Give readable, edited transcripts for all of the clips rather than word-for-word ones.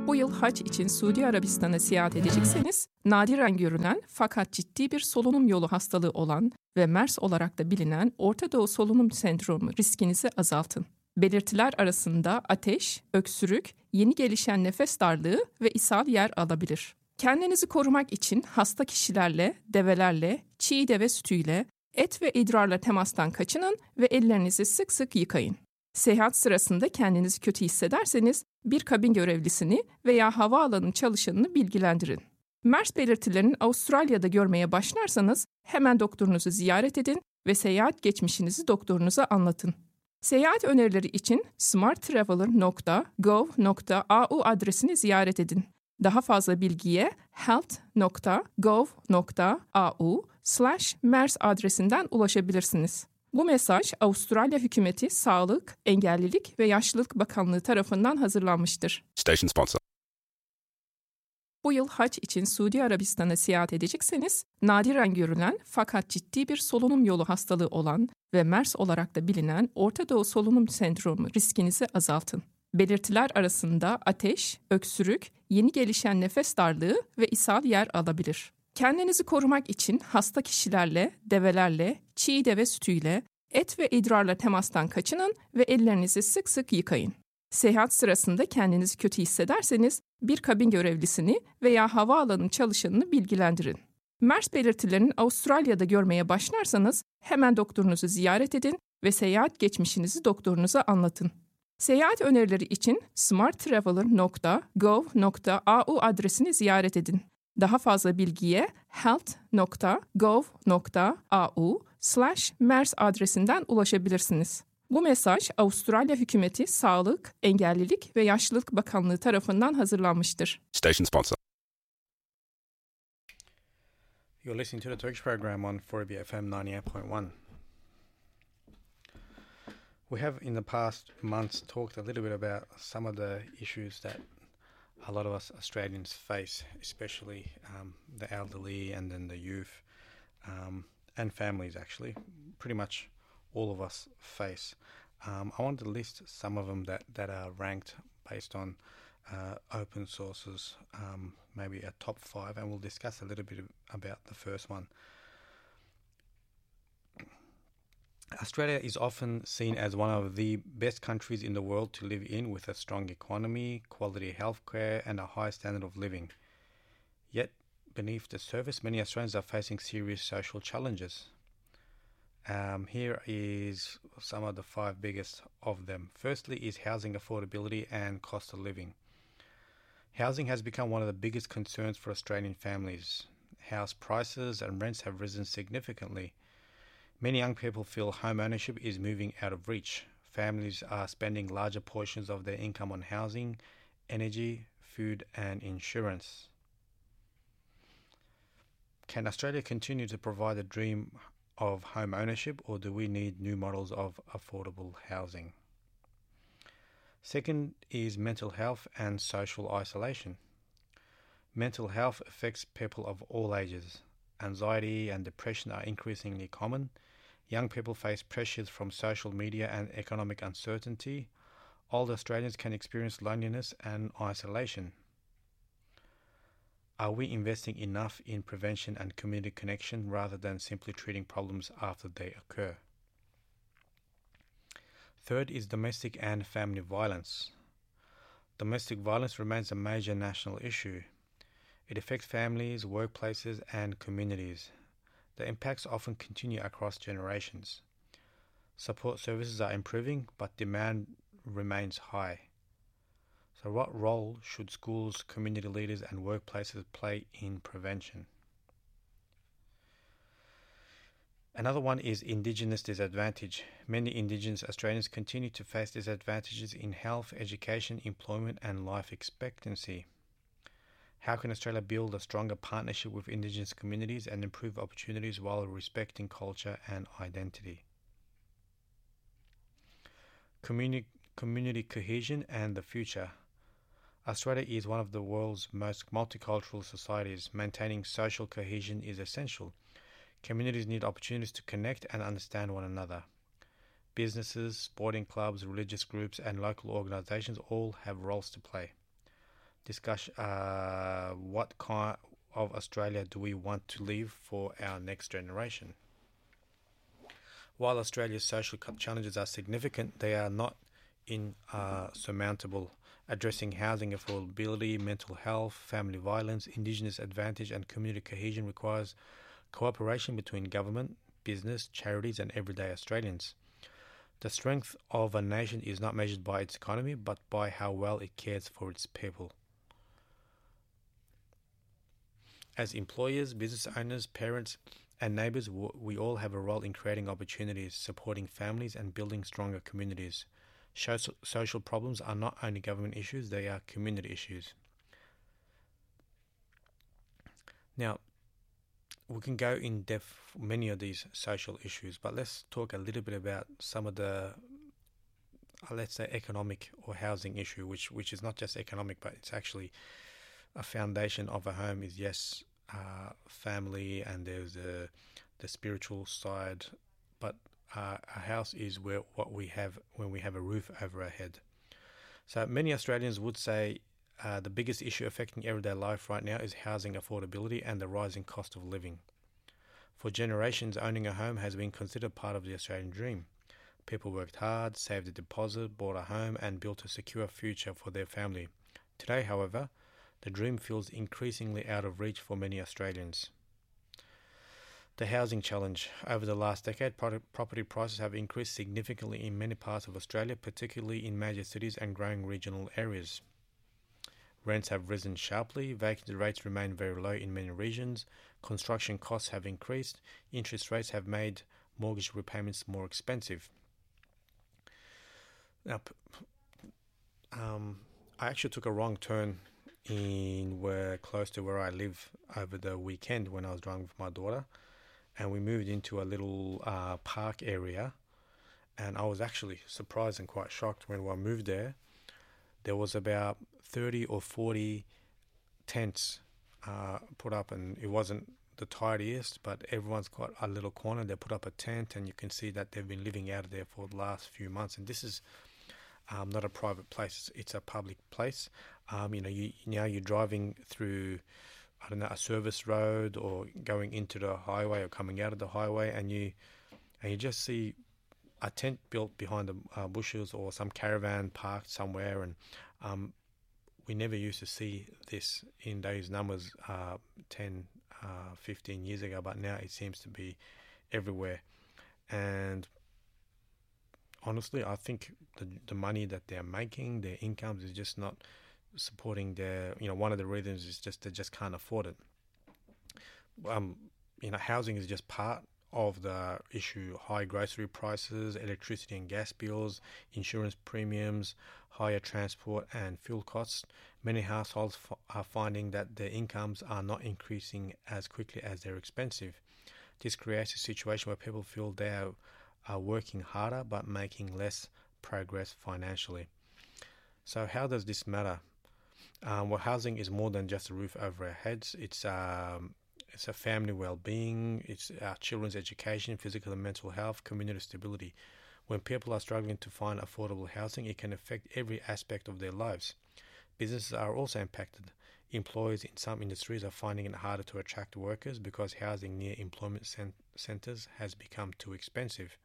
Bu yıl hac için Suudi Arabistan'a seyahat edecekseniz, nadiren görülen fakat ciddi bir solunum yolu hastalığı olan ve MERS olarak da bilinen Orta Doğu Solunum Sendromu riskinizi azaltın. Belirtiler arasında ateş, öksürük, yeni gelişen nefes darlığı ve ishal yer alabilir. Kendinizi korumak için hasta kişilerle, develerle, çiğ deve sütüyle, et ve idrarla temastan kaçının ve ellerinizi sık sık yıkayın. Seyahat sırasında kendinizi kötü hissederseniz bir kabin görevlisini veya havaalanı çalışanını bilgilendirin. MERS belirtilerini Avustralya'da görmeye başlarsanız hemen doktorunuzu ziyaret edin ve seyahat geçmişinizi doktorunuza anlatın. Seyahat önerileri için smarttraveler.gov.au adresini ziyaret edin. Daha fazla bilgiye health.gov.au/MERS adresinden ulaşabilirsiniz. Bu mesaj Avustralya Hükümeti Sağlık, Engellilik ve Yaşlılık Bakanlığı tarafından hazırlanmıştır. Station sponsor. Bu yıl hac için Suudi Arabistan'a seyahat edecekseniz, nadiren görülen fakat ciddi bir solunum yolu hastalığı olan ve MERS olarak da bilinen Orta Doğu Solunum Sendromu riskinizi azaltın. Belirtiler arasında ateş, öksürük, yeni gelişen nefes darlığı ve ishal yer alabilir. Kendinizi korumak için hasta kişilerle, develerle, çiğ deve sütüyle, et ve idrarla temastan kaçının ve ellerinizi sık sık yıkayın. Seyahat sırasında kendinizi kötü hissederseniz bir kabin görevlisini veya havaalanı çalışanını bilgilendirin. MERS belirtilerini Avustralya'da görmeye başlarsanız hemen doktorunuzu ziyaret edin ve seyahat geçmişinizi doktorunuza anlatın. Seyahat önerileri için smarttraveler.gov.au adresini ziyaret edin. Daha fazla bilgiye health.gov.au/MERS adresinden ulaşabilirsiniz. Bu mesaj Avustralya Hükümeti Sağlık, Engellilik ve Yaşlılık Bakanlığı tarafından hazırlanmıştır. Station sponsor. You're listening to the Turkish program on 4B FM 98.1. We have in the past months talked a little bit about some of the issues that a lot of us Australians face, especially the elderly and then the youth and families actually. Pretty much all of us face. I want to list some of them that are ranked based on open sources, maybe a top 5, and we'll discuss a little bit about the first one. Australia is often seen as one of the best countries in the world to live in, with a strong economy, quality healthcare, and a high standard of living. Yet, beneath the surface, many Australians are facing serious social challenges. Here is some of the 5 biggest of them. Firstly is housing affordability and cost of living. Housing has become one of the biggest concerns for Australian families. House prices and rents have risen significantly. Many young people feel home ownership is moving out of reach. Families are spending larger portions of their income on housing, energy, food and insurance. Can Australia continue to provide the dream of home ownership, or do we need new models of affordable housing? Second is mental health and social isolation. Mental health affects people of all ages. Anxiety and depression are increasingly common. Young people face pressures from social media and economic uncertainty. Older Australians can experience loneliness and isolation. Are we investing enough in prevention and community connection rather than simply treating problems after they occur? Third is domestic and family violence. Domestic violence remains a major national issue. It affects families, workplaces and communities. The impacts often continue across generations. Support services are improving, but demand remains high. So what role should schools, community leaders and workplaces play in prevention? Another one is Indigenous disadvantage. Many Indigenous Australians continue to face disadvantages in health, education, employment and life expectancy. How can Australia build a stronger partnership with Indigenous communities and improve opportunities while respecting culture and identity? Community cohesion and the future. Australia is one of the world's most multicultural societies. Maintaining social cohesion is essential. Communities need opportunities to connect and understand one another. Businesses, sporting clubs, religious groups and local organisations all have roles to play. discuss what kind of Australia do we want to leave for our next generation. While Australia's social challenges are significant, they are not insurmountable. Addressing housing affordability, mental health, family violence, Indigenous advantage and community cohesion requires cooperation between government, business, charities and everyday Australians. The strength of a nation is not measured by its economy, but by how well it cares for its people. As employers, business owners, parents and neighbours, we all have a role in creating opportunities, supporting families and building stronger communities. Social problems are not only government issues, they are community issues. Now, we can go in depth for many of these social issues, but let's talk a little bit about some of the, let's say, economic or housing issue, which is not just economic, but it's actually a foundation of a home is, yes, family, and there's the spiritual side, but a house is what we have when we have a roof over our head. So many Australians would say the biggest issue affecting everyday life right now is housing affordability and the rising cost of living. For generations, owning a home has been considered part of the Australian dream. People worked hard, saved a deposit, bought a home and built a secure future for their family. Today, however, the dream feels increasingly out of reach for many Australians. The housing challenge. Over the last decade, property prices have increased significantly in many parts of Australia, particularly in major cities and growing regional areas. Rents have risen sharply, vacancy rates remain very low in many regions, construction costs have increased, interest rates have made mortgage repayments more expensive. Now, I actually took a wrong turn close to where I live over the weekend when I was driving with my daughter, and we moved into a little park area, and I was actually surprised and quite shocked when I moved there. There was about 30 or 40 tents put up, and it wasn't the tidiest, but everyone's got a little corner. They put up a tent, and you can see that they've been living out of there for the last few months, and this is not a private place, it's a public place. You're driving through, I don't know, a service road or going into the highway or coming out of the highway, and you just see a tent built behind the bushes or some caravan parked somewhere, and we never used to see this in those numbers 10, 15 years ago, but now it seems to be everywhere. And honestly, I think the money that they're making, their incomes is just not supporting their, one of the reasons is just they just can't afford it. Housing is just part of the issue. High grocery prices, electricity and gas bills, insurance premiums, higher transport and fuel costs. Many households are finding that their incomes are not increasing as quickly as they're expensive. This creates a situation where people feel they are working harder but making less progress financially. So how does this matter? Housing is more than just a roof over our heads. It's a family well-being, it's our children's education, physical and mental health, community stability. When people are struggling to find affordable housing, it can affect every aspect of their lives. Businesses are also impacted. Employers in some industries are finding it harder to attract workers because housing near employment centres has become too expensive.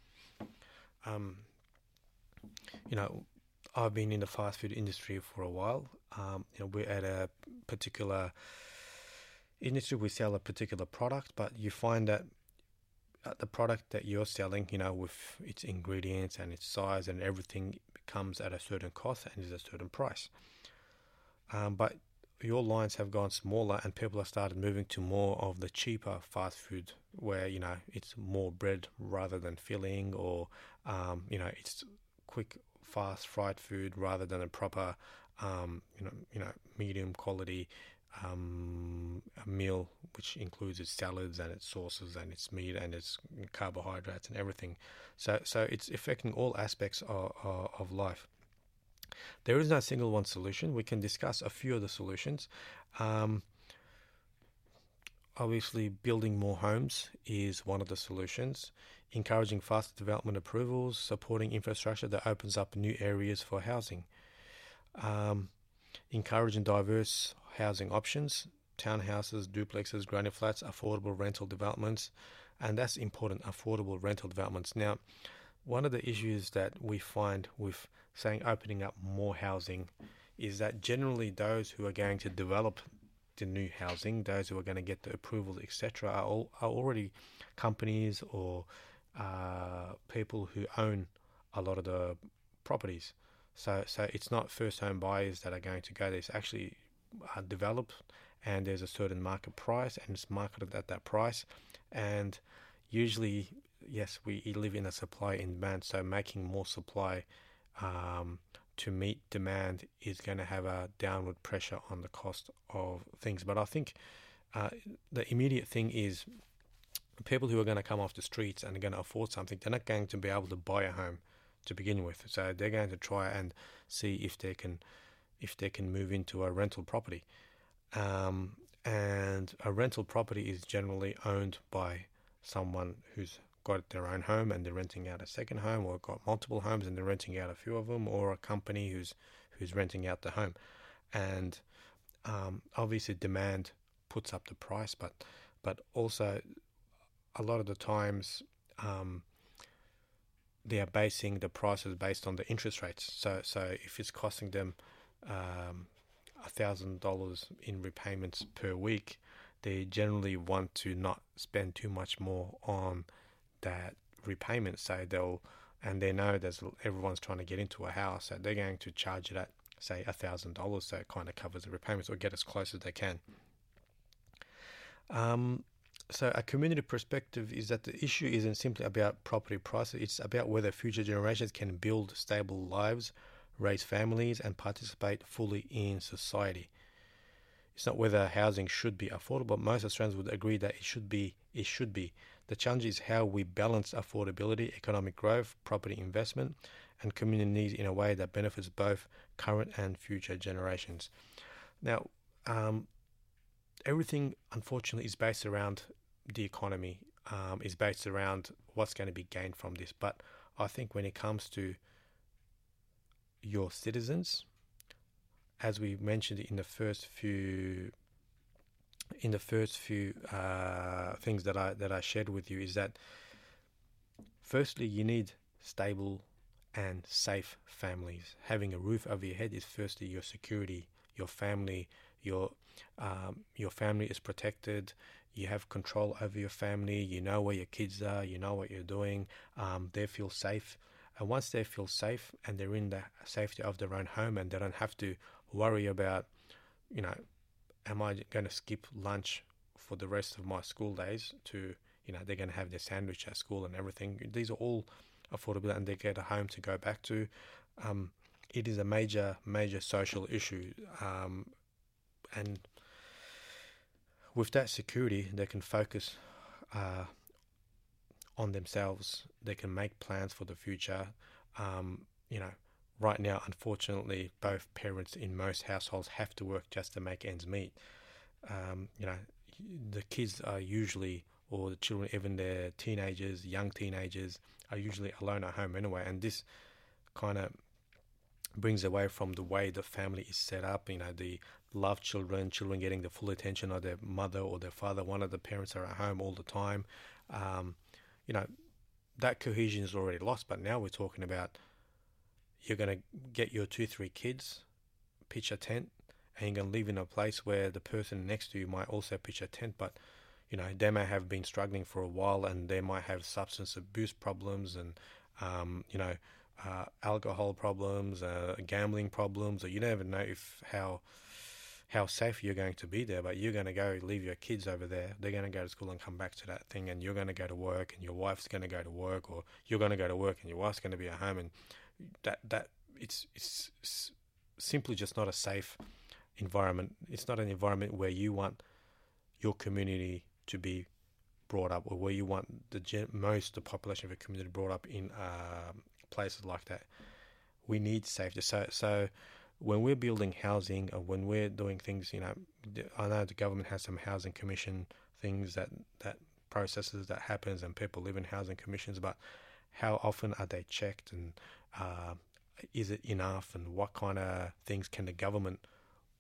I've been in the fast food industry for a while. We're at a particular industry, we sell a particular product, but you find that the product that you're selling, with its ingredients and its size and everything, comes at a certain cost and is a certain price. But your lines have gone smaller and people have started moving to more of the cheaper fast food where, it's more bread rather than filling, or, it's quick, fast fried food rather than a proper, medium quality a meal, which includes its salads and its sauces and its meat and its carbohydrates and everything. So it's affecting all aspects of life. There is no single one solution. We can discuss a few of the solutions. Obviously, building more homes is one of the solutions. Encouraging faster development approvals, supporting infrastructure that opens up new areas for housing. encouraging diverse housing options, townhouses, duplexes, granny flats, affordable rental developments, and that's important, affordable rental developments. Now, one of the issues that we find with saying opening up more housing is that generally those who are going to develop the new housing, those who are going to get the approval, etc., are already companies or people who own a lot of the properties. So it's not first home buyers that are going to go there. It's actually developed, and there's a certain market price, and it's marketed at that price. And usually, yes, we live in a supply and demand, so making more supply to meet demand is going to have a downward pressure on the cost of things. But I think the immediate thing is people who are going to come off the streets and are going to afford something, they're not going to be able to buy a home to begin with. So they're going to try and see if they can move into a rental property. And a rental property is generally owned by someone who's got their own home and they're renting out a second home, or got multiple homes and they're renting out a few of them, or a company who's renting out the home. And obviously demand puts up the price, but also a lot of the times they are basing the prices based on the interest rates. So if it's costing them $1,000 in repayments per week, they generally want to not spend too much more on that repayment. So they know everyone's trying to get into a house, so they're going to charge it at, say, $1,000, so it kind of covers the repayments or get as close as they can. So a community perspective is that the issue isn't simply about property prices, it's about whether future generations can build stable lives, raise families, and participate fully in society. It's not whether housing should be affordable. Most Australians would agree that it should be. The challenge is how we balance affordability, economic growth, property investment, and community needs in a way that benefits both current and future generations. Now, everything, unfortunately, is based around the economy, is based around what's going to be gained from this. But I think when it comes to your citizens, as we mentioned in the first few things that I shared with you, is that firstly you need stable and safe families. Having a roof over your head is firstly your security, your family, your family is protected. You have control over your family. You know where your kids are. You know what you're doing. They feel safe. And once they feel safe and they're in the safety of their own home and they don't have to worry about, am I going to skip lunch for the rest of my school days to, they're going to have their sandwich at school and everything. These are all affordable and they get a home to go back to. It is a major, major social issue. And with that security, they can focus on themselves. They can make plans for the future. Right now, unfortunately, both parents in most households have to work just to make ends meet. The kids are usually, or the children, even their teenagers, young teenagers, are usually alone at home anyway. And this kind of brings away from the way the family is set up. The love children getting the full attention of their mother or their father. One of the parents are at home all the time. That cohesion is already lost. But now we're talking about you're going to get your 2-3 kids, pitch a tent, and you're going to live in a place where the person next to you might also pitch a tent, but they may have been struggling for a while and they might have substance abuse problems and alcohol problems, gambling problems, or you never know how safe you're going to be there. But you're going to go leave your kids over there. They're going to go to school and come back to that thing, and you're going to go to work, and your wife's going to go to work, or you're going to go to work and your wife's going to be at home, and that it's simply just not a safe environment. It's not an environment where you want your community to be brought up, or where you want the population of your community brought up in places like that. We need safety. So when we're building housing, or when we're doing things, I know the government has some housing commission things that processes that happens, and people live in housing commissions, but how often are they checked, and is it enough, and what kind of things can the government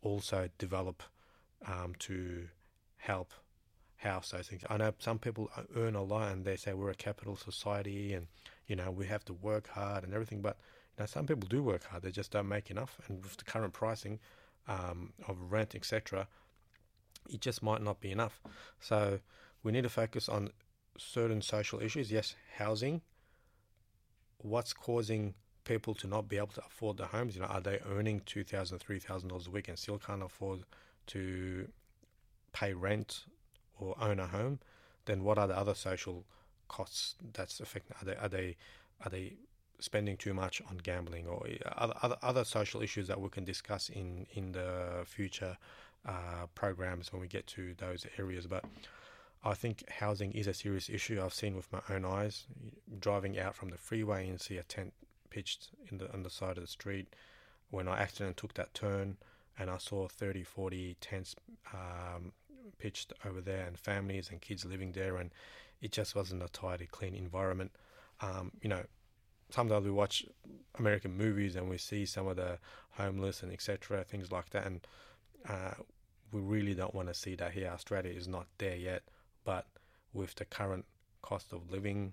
also develop to help house those things. I know some people earn a lot and they say we're a capital society and, we have to work hard and everything, but some people do work hard, they just don't make enough, and with the current pricing of rent, etc., it just might not be enough. So we need to focus on certain social issues. Yes, housing. What's causing people to not be able to afford their homes? Are they earning $2,000, $3,000 a week and still can't afford to pay rent or own a home? Then what are the other social costs that's affecting? Are they spending too much on gambling or other social issues that we can discuss in the future programs when we get to those areas? But I think housing is a serious issue. I've seen with my own eyes, driving out from the freeway and see a tent pitched on the side of the street. When I accidentally took that turn and I saw 30, 40 tents pitched over there and families and kids living there, and it just wasn't a tidy, clean environment. Sometimes we watch American movies and we see some of the homeless and etc., things like that, and we really don't want to see that here. Australia is not there yet, but with the current cost of living,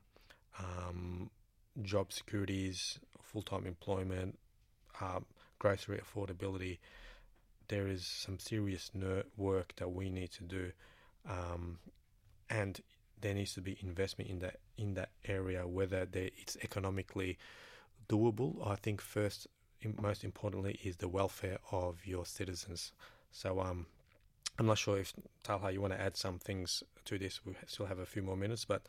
job securities, full-time employment, grocery affordability, there is some serious work that we need to do, and there needs to be investment in that area, whether it's economically doable. I think most importantly is the welfare of your citizens. So I'm not sure if, Talha, you want to add some things to this. We still have a few more minutes, but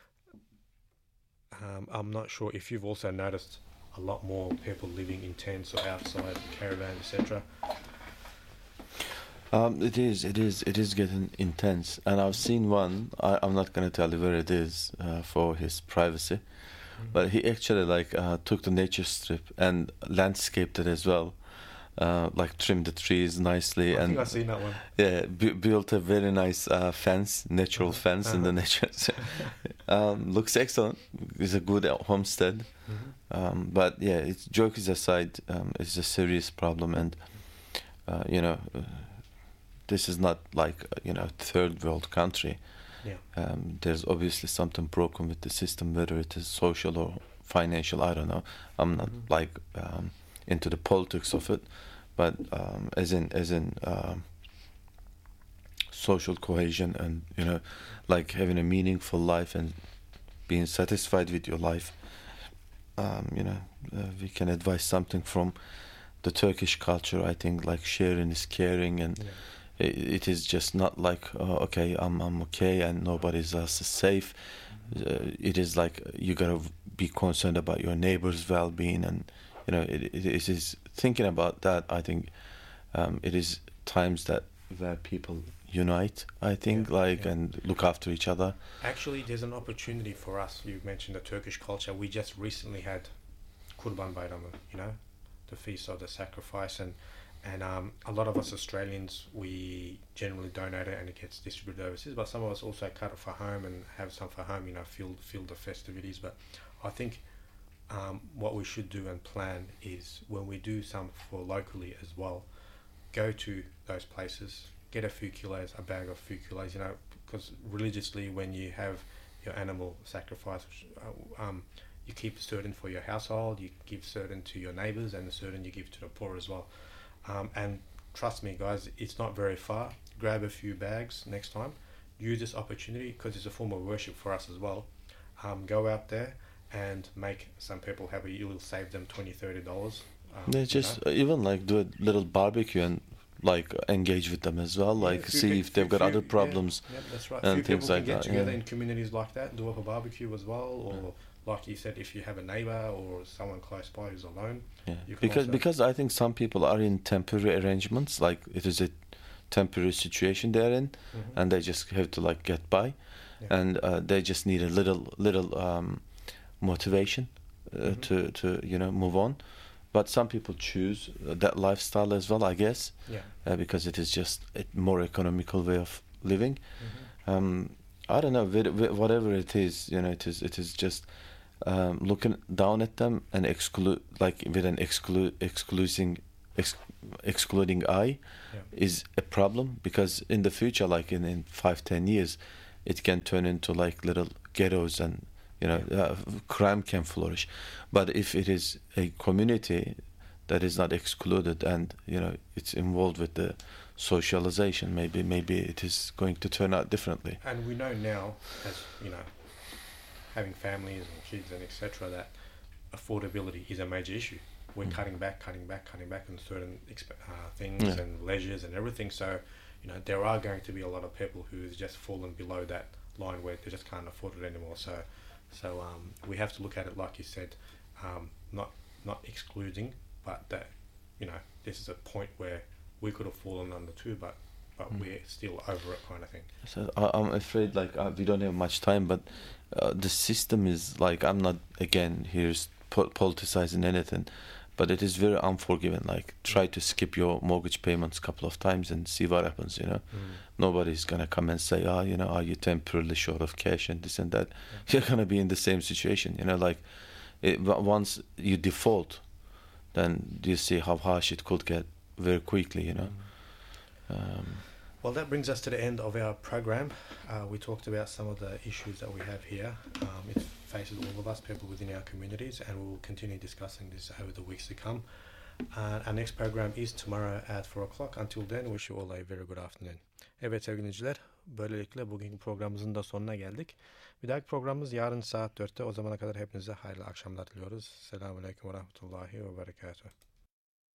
I'm not sure if you've also noticed a lot more people living in tents or outside caravans, etc. It is getting intense, and I've seen one. I'm not going to tell you where it is for his privacy, but he actually took the nature strip and landscaped it as well, trimmed the trees nicely. I think I've seen that one. Yeah, built a very nice fence, natural fence in the nature. Looks excellent. It's a good homestead, but yeah, jokes aside, it's a serious problem, and this is not third world country. Yeah. There's obviously something broken with the system, whether it is social or financial. I don't know. I'm not into the politics of it, but as in social cohesion and having a meaningful life and being satisfied with your life. We can advise something from the Turkish culture. I think sharing is caring, and it is just not okay, I'm okay and nobody else is safe. It is you gotta be concerned about your neighbor's well-being, and it is thinking about that. I think it is times where people unite, I think, and look after each other. Actually, there's an opportunity for us. You mentioned the Turkish culture. We just recently had Kurban Bayramı, the feast of the sacrifice, and a lot of us Australians, we generally donate it and it gets distributed overseas, but some of us also cut it for home and have some for home, feel the festivities. But I think what we should do and plan is, when we do some for locally as well, go to those places, get a bag of few kilos, because religiously when you have your animal sacrifice, you keep certain for your household, you give certain to your neighbours, and certain you give to the poor as well. And trust me, guys, it's not very far. Grab a few bags next time. Use this opportunity, because it's a form of worship for us as well. Go out there and make some people happy. You will save them $20-$30. Even do a little barbecue and engage with them as well. See if they've got other problems. Yeah, that's right. And things like that. Get together in communities like that, do a barbecue as well, or like you said, if you have a neighbour or someone close by who's alone. Yeah. Because I think some people are in temporary arrangements, it is a temporary situation they're in, and they just have to get by, and they just need a little motivation to move on. But some people choose that lifestyle as well, I guess, because it is just a more economical way of living. I don't know, whatever it is, it is just looking down at them and excluding excluding I is a problem, because in the future, like in 5-10 years, it can turn into like little ghettos, and crime can flourish. But if it is a community that is not excluded, and it's involved with the socialization, maybe it is going to turn out differently. And we know now, as having families and kids and etc., that affordability is a major issue. We're cutting back on certain things and leisures and everything. So, there are going to be a lot of people who's just fallen below that line where they just can't afford it anymore. So we have to look at it, like you said, not excluding, but that this is a point where we could have fallen under too, but we're still over it, kind of thing. So I'm afraid we don't have much time, but the system is like, I'm not again here's politicizing anything, but it is very unforgiving. Like, try to skip your mortgage payments a couple of times and see what happens. Nobody's gonna come and say, are you temporarily short of cash and this and that. You're gonna be in the same situation. Once you default, then you see how harsh it could get very quickly. Well, that brings us to the end of our program. We talked about some of the issues that we have here. It faces all of us, people within our communities, and we will continue discussing this over the weeks to come. Our next program is tomorrow at 4 o'clock. Until then, wish you all a very good afternoon. Evet sevgili dinleyiciler, böylelikle bugünkü programımızın da sonuna geldik. Bir dahaki programımız yarın saat 4'te. O zamana kadar hepinize hayırlı akşamlar diliyoruz. Selamun Aleyküm ve Rahmetullahi ve Berekatuhu.